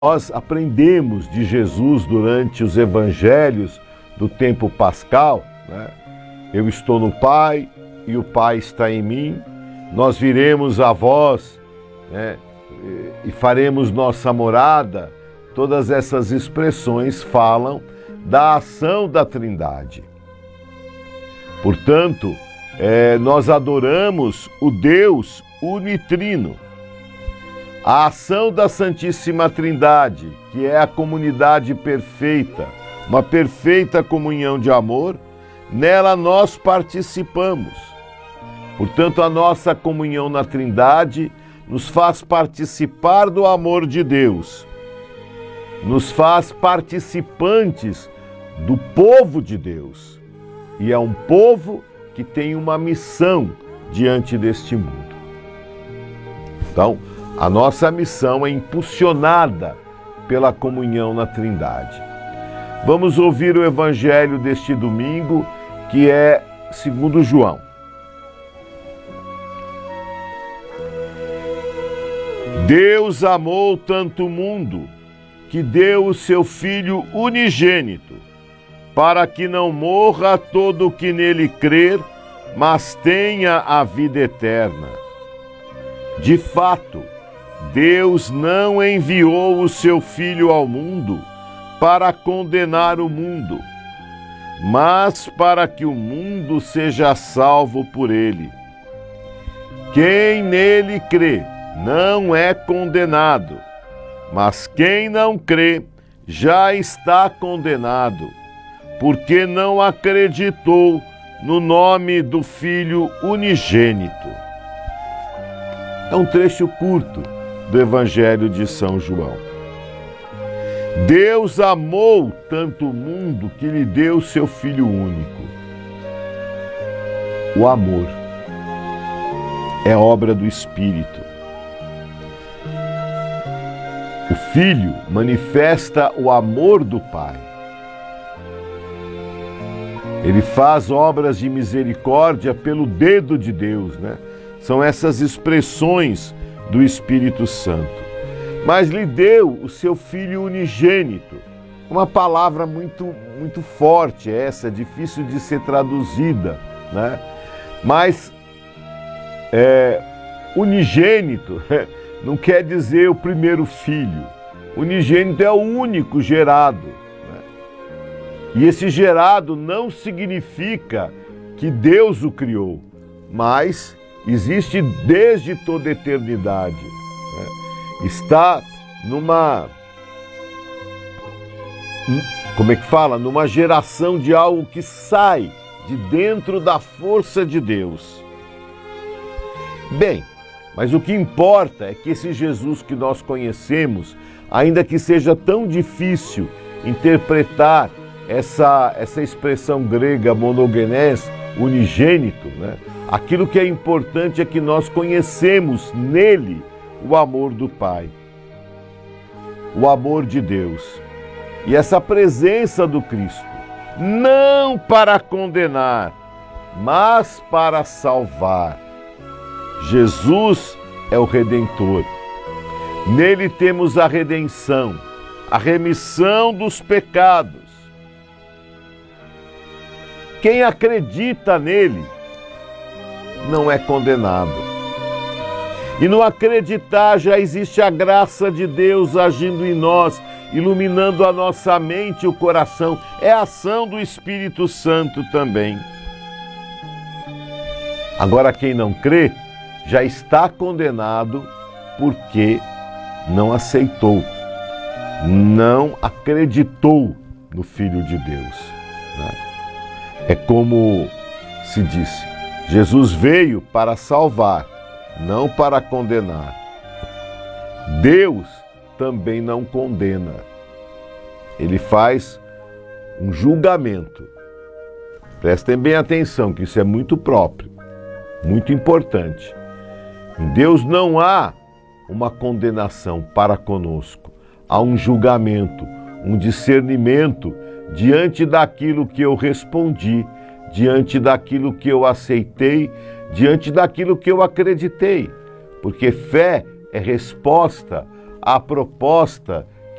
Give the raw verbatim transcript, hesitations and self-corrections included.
Nós aprendemos de Jesus durante os evangelhos do tempo pascal, né? Eu estou no Pai e o Pai está em mim, nós viremos a vós, né? E faremos nossa morada. Todas essas expressões falam da ação da Trindade. Portanto, é, nós adoramos o Deus unitrino. A ação da Santíssima Trindade, que é a comunidade perfeita, uma perfeita comunhão de amor, nela nós participamos. Portanto, a nossa comunhão na Trindade nos faz participar do amor de Deus, nos faz participantes do povo de Deus. E é um povo que tem uma missão diante deste mundo. Então, a nossa missão é impulsionada pela comunhão na Trindade. Vamos ouvir o evangelho deste domingo, que é segundo João. Deus amou tanto o mundo que deu o seu Filho unigênito, para que não morra todo o que nele crer, mas tenha a vida eterna. De fato, Deus não enviou o seu Filho ao mundo para condenar o mundo, mas para que o mundo seja salvo por ele. Quem nele crê não é condenado, mas quem não crê já está condenado, porque não acreditou no nome do Filho unigênito. É um trecho curto do Evangelho de São João. Deus amou tanto o mundo que lhe deu seu Filho único. O amor é obra do Espírito. O Filho manifesta o amor do Pai. Ele faz obras de misericórdia pelo dedo de Deus, né? São essas expressões do Espírito Santo. Mas lhe deu o seu Filho unigênito. Uma palavra muito, muito forte essa, difícil de ser traduzida, né? Mas é, unigênito não quer dizer o primeiro filho. Unigênito é o único gerado, né? E esse gerado não significa que Deus o criou, mas existe desde toda a eternidade, né? Está numa, como é que fala? Numa geração de algo que sai de dentro da força de Deus. Bem, mas o que importa é que esse Jesus que nós conhecemos, ainda que seja tão difícil interpretar essa, essa expressão grega monogenes, unigênito, né? Aquilo que é importante é que nós conhecemos nele o amor do Pai, o amor de Deus. E essa presença do Cristo, não para condenar, mas para salvar. Jesus é o Redentor. Nele temos a redenção, a remissão dos pecados. Quem acredita nele não é condenado. E no acreditar já existe a graça de Deus agindo em nós, iluminando a nossa mente e o coração. É a ação do Espírito Santo também. Agora, quem não crê já está condenado porque não aceitou, não acreditou no Filho de Deus, né? É como se disse, Jesus veio para salvar, não para condenar. Deus também não condena. Ele faz um julgamento. Prestem bem atenção, que isso é muito próprio, muito importante. Em Deus não há uma condenação para conosco. Há um julgamento, um discernimento diante daquilo que eu respondi, diante daquilo que eu aceitei, diante daquilo que eu acreditei. Porque fé é resposta à proposta